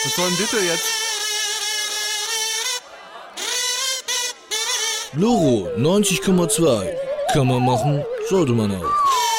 Was soll denn bitte jetzt? Loro 90,2. Kann man machen, sollte man auch.